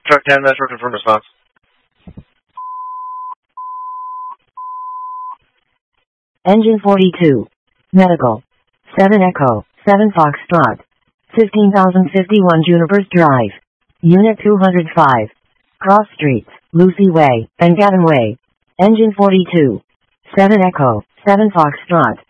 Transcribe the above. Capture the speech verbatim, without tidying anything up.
Truck ten Metro, confirm response. Engine forty-two. Medical. seven Echo, seven Foxtrot. fifteen thousand fifty-one Junipers Drive. Unit two hundred five. Cross Streets, Lucy Way, and Gavin Way. Engine forty-two. seven Echo, seven Foxtrot.